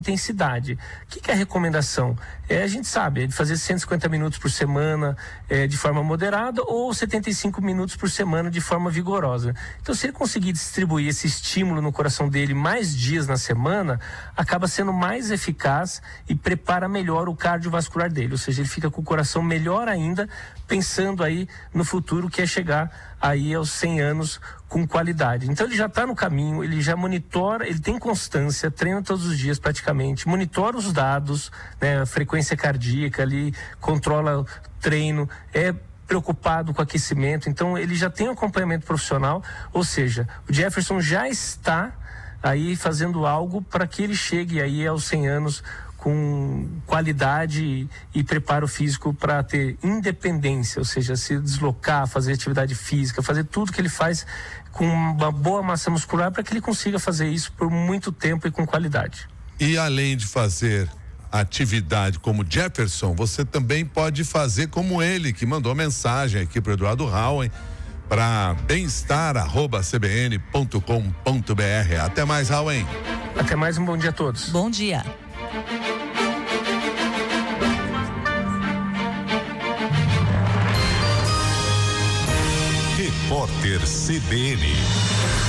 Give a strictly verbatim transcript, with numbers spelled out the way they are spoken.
intensidade. O que, que é a recomendação? É, a gente sabe, é de fazer cento e cinquenta minutos por semana é, de forma moderada ou setenta e cinco minutos por semana de forma vigorosa. Então, se ele conseguir distribuir esse estímulo no coração dele mais dias na semana, acaba sendo mais eficaz e prepara melhor o cardiovascular dele, ou seja, ele fica com o coração melhor ainda, pensando aí no futuro, que é chegar aí aos cem anos com qualidade. Então ele já está no caminho, ele já monitora, ele tem constância, treina todos os dias praticamente, monitora os dados, né, a frequência cardíaca ali, controla o treino, é preocupado com o aquecimento, então ele já tem um acompanhamento profissional, ou seja, o Jefferson já está aí fazendo algo para que ele chegue aí aos cem anos com qualidade e, e preparo físico para ter independência, ou seja, se deslocar, fazer atividade física, fazer tudo que ele faz com uma boa massa muscular para que ele consiga fazer isso por muito tempo e com qualidade. E além de fazer atividade como Jefferson, você também pode fazer como ele, que mandou mensagem aqui para o Eduardo Rauen, para bem-estar arroba c b n ponto com ponto b r. Até mais, Rauen. Até mais, um bom dia a todos. Bom dia. Repórter C B N.